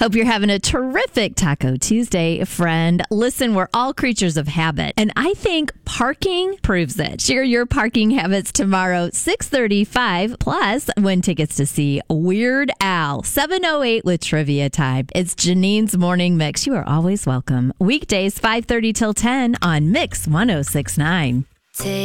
Hope you're having a terrific Taco Tuesday, friend. Listen, we're all creatures of habit, and I think parking proves it. Share your parking habits tomorrow, 6:35, plus win tickets to see Weird Al, 7:08 with trivia time. It's Janine's Morning Mix. You are always welcome. Weekdays, 5:30 till 10 on Mix 106.9.